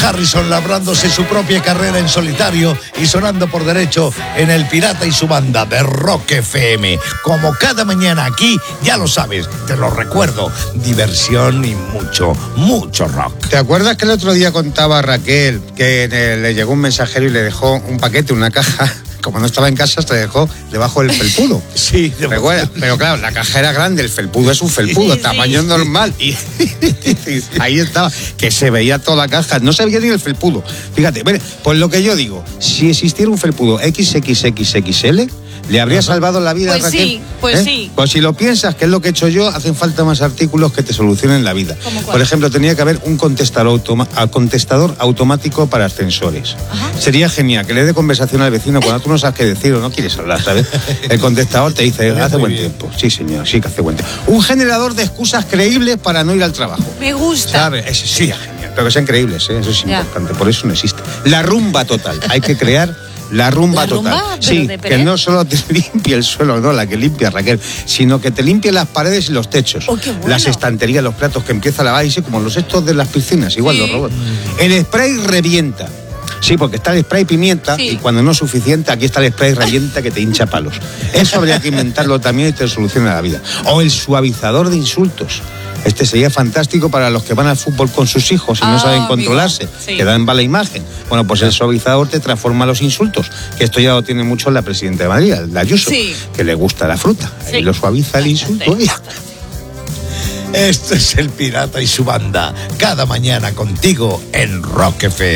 Harrison labrándose su propia carrera en solitario y sonando por derecho en El Pirata y su banda de Rock FM. Como cada mañana aquí, ya lo sabes, te lo recuerdo, diversión y mucho, mucho rock. ¿Te acuerdas que el otro día contaba Raquel que le llegó un mensajero y le dejó un paquete, una caja? Como no estaba en casa, se dejó debajo del felpudo. Sí, ¿Recuerdas? Pero claro, la caja era grande, el felpudo es un felpudo, sí, tamaño normal. Y ahí estaba, que se veía toda la caja, no se veía ni el felpudo. Fíjate, pues lo que yo digo, si existiera un felpudo XXXXL, ¿le habría salvado la vida a Raquel? Sí, pues sí. Pues si lo piensas, que es lo que he hecho yo, hacen falta más artículos que te solucionen la vida. Por ejemplo, tenía que haber un contestador automático para ascensores. Ajá. Sería genial que le dé conversación al vecino cuando tú no sabes qué decir o no quieres hablar, ¿sabes? El contestador te dice, hace buen tiempo. Sí, señor, sí que hace buen tiempo. Un generador de excusas creíbles para no ir al trabajo. Me gusta. ¿Sabes? Ese sería genial. Pero que sean creíbles, ¿eh? Eso es importante. Por eso no existe. La rumba total. Hay que crear la rumba total. Sí, que no solo te limpie el suelo, no, la que limpia Raquel, sino que te limpie las paredes y los techos. Oh, qué bueno. Las estanterías, los platos, que empieza a lavar, y sí, como los estos de las piscinas, igual los robots. El spray revienta. Sí, porque está el spray pimienta y cuando no es suficiente, aquí está el spray revienta que te hincha palos. Eso habría que inventarlo también y te soluciona la vida. O el suavizador de insultos. Este sería fantástico para los que van al fútbol con sus hijos y no saben controlarse, que dan mala imagen. Bueno, pues el suavizador te transforma los insultos, que esto ya lo tiene mucho la presidenta de Madrid, la Ayuso, que le gusta la fruta. Y lo suaviza el insulto. Este es El Pirata y su banda, cada mañana contigo en Rock FM.